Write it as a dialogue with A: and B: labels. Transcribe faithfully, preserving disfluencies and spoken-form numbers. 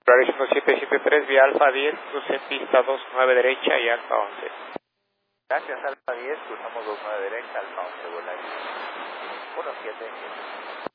A: Clarísimo siete siete tres, vía Alfa diez, cruce pista dos nueve derecha y Alfa once.
B: Gracias, Alfa diez, cruzamos dos nueve derecha, Alfa once, vuela uno siete siete.